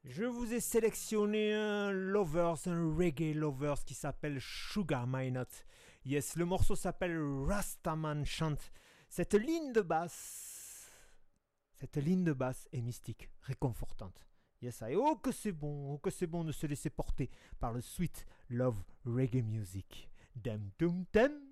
Je vous ai sélectionné un lovers, un reggae lovers qui s'appelle Sugar My Nut. Yes, le morceau s'appelle Rastaman Chant. Cette ligne de basse est mystique, réconfortante. Yes, oh que c'est bon de se laisser porter par le sweet love reggae music. Dem dum dem.